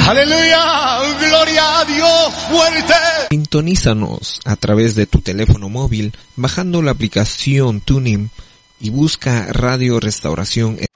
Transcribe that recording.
Aleluya, gloria a Dios, fuerte. Sintonízanos a través de tu teléfono móvil bajando la aplicación TuneIn y busca Radio Restauración.